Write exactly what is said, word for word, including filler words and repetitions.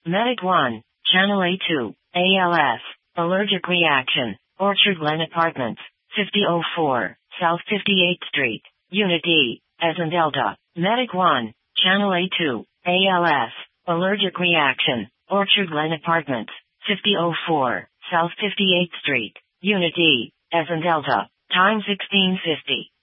Medic one, Channel A two, A L S, allergic reaction, Orchard Glen Apartments, fifty oh four, South fifty-eighth Street, Unit E, as in Delta. Medic one, Channel A two, A L S, allergic reaction, Orchard Glen Apartments, fifty oh four, South fifty-eighth Street, Unit E, as in Delta. Time sixteen fifty.